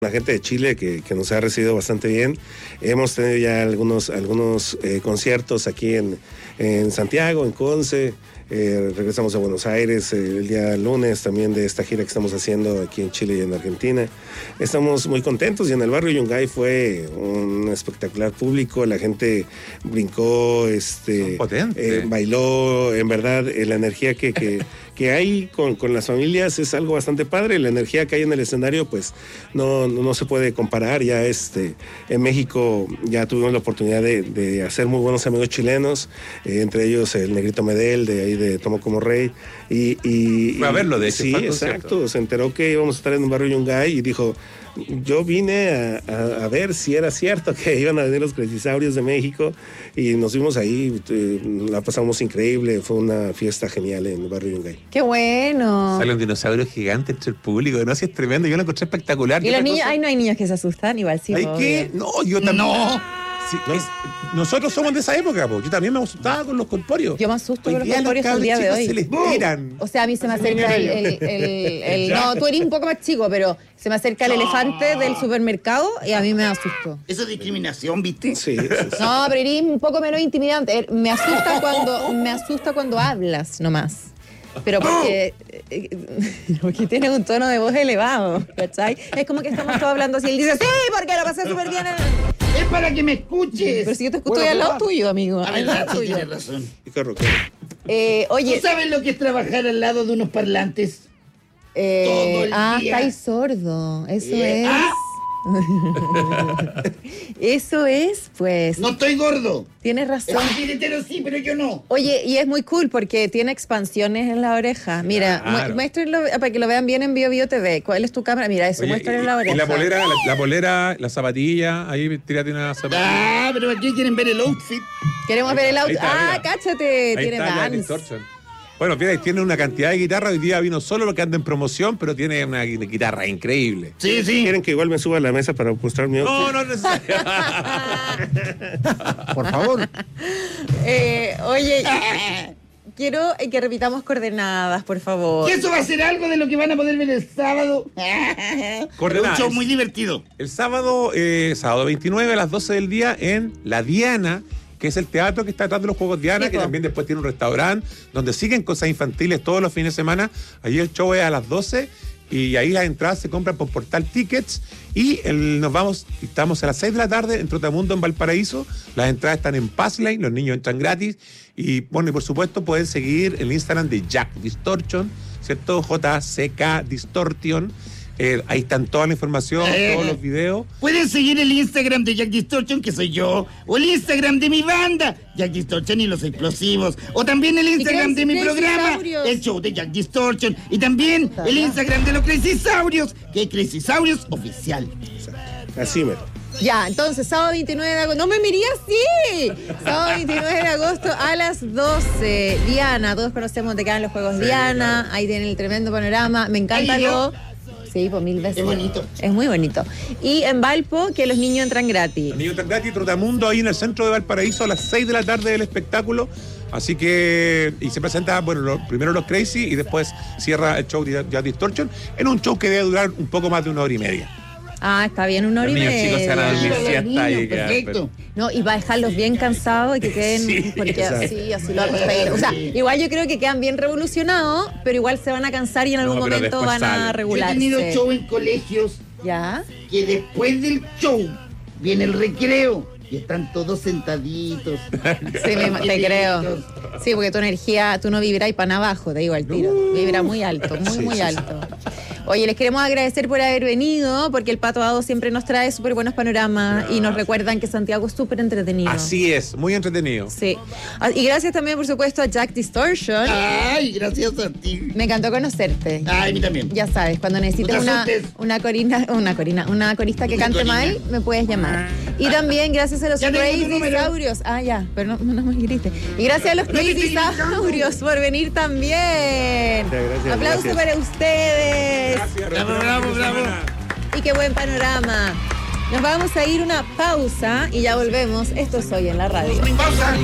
La gente de Chile que nos ha recibido bastante bien. Hemos tenido ya algunos conciertos aquí en Santiago, en Conce. Regresamos a Buenos Aires el día lunes también de esta gira que estamos haciendo aquí en Chile y en Argentina. Estamos muy contentos y en el barrio Yungay fue un espectacular público. La gente brincó, bailó. En verdad, la energía que hay con las familias es algo bastante padre. La energía que hay en el escenario pues no se puede comparar. Ya en México ya tuvimos la oportunidad de hacer muy buenos amigos chilenos, entre ellos el Negrito Medel de ahí de Tomo Como Rey fue a verlo, de hecho. Sí, exacto, se enteró que íbamos a estar en un barrio Yungay y dijo: yo vine a ver si era cierto que iban a venir los Cresisaurios de México, y nos vimos ahí, la pasamos increíble, fue una fiesta genial en el barrio Yungay. ¡Qué bueno! Sale un dinosaurio gigante entre el público, no, sí, es tremendo, yo lo encontré espectacular. ¿Y los niños? Ay, no hay niños que se asustan, igual sí. ¿Hay qué? No, yo también. No. Sí, nosotros somos de esa época, yo también me asustaba con los corpóreos. Yo me asusto con los corpóreos hasta el día de hoy. Se les tiran. O sea, a mí se me acerca no, tú eres un poco más chico, pero se me acerca el elefante del supermercado y a mí me asustó. Eso es discriminación, ¿viste? Sí. No, pero eres un poco menos intimidante. Me asusta cuando hablas nomás. Pero porque tienes un tono de voz elevado, ¿cachai? Es como que estamos todos hablando así y él dice: sí, porque lo pasé súper bien. Es para que me escuches. Pero si yo te escucho al lado tuyo, amigo. Al lado tuyo. Tienes razón. Oye, ¿tú sabes lo que es trabajar al lado de unos parlantes? Todo el día. Estáis sordo. Eso es. Eso es, pues. No estoy gordo. Tienes razón. El tiritero sí, pero yo no. Oye, y es muy cool porque tiene expansiones en la oreja. Mira, claro. Muéstrenlo para que lo vean bien en Bio TV. ¿Cuál es tu cámara? Mira, eso, muéstrenlo en la oreja. Y la polera, la zapatilla, ahí tírate una zapatilla. Pero aquí quieren ver el outfit. Queremos ver el outfit. Cáchate. Ahí tiene Vans. Bueno, mira, tiene una cantidad de guitarras. Hoy día vino solo lo que anda en promoción, pero tiene una guitarra increíble. Sí. ¿Quieren que igual me suba a la mesa para mostrar mi outfit? No es necesario. Por favor. Oye, quiero que repitamos coordenadas, por favor. ¿Y eso va a ser algo de lo que van a poder ver el sábado? Coordenadas. Un show muy divertido. El sábado 29 a las 12 del día en La Diana, que es el teatro que está detrás de los Juegos Diana, que también después tiene un restaurante donde siguen cosas infantiles todos los fines de semana. Allí el show es a las 12 y ahí las entradas se compran por Portal Tickets y estamos a las 6 de la tarde en Trotamundo, en Valparaíso. Las entradas están en Passlane, los niños entran gratis y bueno, y por supuesto pueden seguir el Instagram de Jack Distortion, ¿cierto? JCK Distortion. Ahí están toda la información, todos los videos. Pueden seguir el Instagram de Jack Distortion, que soy yo, o el Instagram de mi banda, Jack Distortion y los Explosivos, o también el Instagram de mi programa, el show de Jack Distortion, y también el Instagram de los Cresisaurios, que es Cresisaurios Oficial. Así mero. Ya, entonces, sábado 29 de agosto. ¡No me miré así! Sábado 29 de agosto a las 12. Diana, todos conocemos de qué van los Juegos Diana. Ahí tienen el tremendo panorama. Me encanta Sí, pues 1000 veces. Es bonito. Es muy bonito. Y en Valpo, que los niños entran gratis. Los niños entran gratis, Trotamundo, ahí en el centro de Valparaíso, a las 6 de la tarde del espectáculo. Así que, y se presenta, primero los Crazy y después cierra el show de Jack Distortion, en un show que debe durar un poco más de 1 hora y media. Está bien, 1 hora y media. Los niños chicos se van a dormir siesta y perfecto. No, y va a dejarlos bien cansados y que queden, porque así lo hago. O sea, igual yo creo que quedan bien revolucionados, pero igual se van a cansar y en algún momento van a regularse. Yo he tenido show en colegios. ¿Ya? Que después del show viene el recreo y están todos sentaditos. Sí, te creo. Sí, porque tu energía, tú no vibras para abajo, te digo al tiro. Vibra muy alto, muy alto. Oye, les queremos agradecer por haber venido, porque el Pato Ado siempre nos trae súper buenos panoramas y nos recuerdan que Santiago es súper entretenido. Así es, muy entretenido. Sí. Y gracias también, por supuesto, a Jack Distortion. Ay, gracias a ti. Me encantó conocerte. Ay, a mí también. Ya sabes, cuando necesites una corista que cante mal, me puedes llamar. Y también gracias a los Cresisaurios. Ya, pero no me grites. Y gracias a los Cresisaurios por venir también. Gracias, aplauso para ustedes. Gracias. Bravo. Y qué buen panorama. Nos vamos a ir una pausa y ya volvemos. Esto es Hoy en la Radio. Pausa.